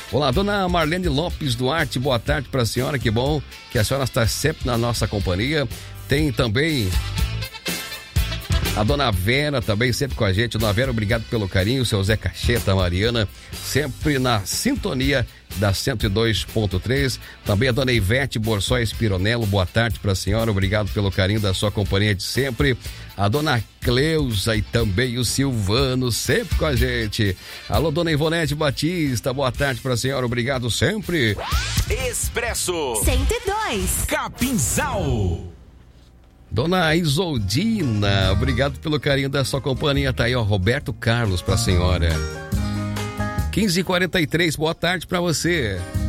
Olá, dona Marlene Lopes Duarte, boa tarde para a senhora, que bom que a senhora está sempre na nossa companhia. Tem também a dona Vera também sempre com a gente. Dona Vera, obrigado pelo carinho. Seu Zé Cacheta, Mariana, sempre na sintonia da 102.3. Também a dona Ivete Borsóis Pironello, boa tarde para a senhora. Obrigado pelo carinho da sua companhia de sempre. A dona Cleusa e também o Silvano, sempre com a gente. Alô, dona Ivonete Batista, boa tarde para a senhora. Obrigado sempre. Expresso 102 Capinzal. Dona Isoldina, obrigado pelo carinho da sua companhia. Tá aí, ó, Roberto Carlos pra senhora. 15h43, boa tarde pra você.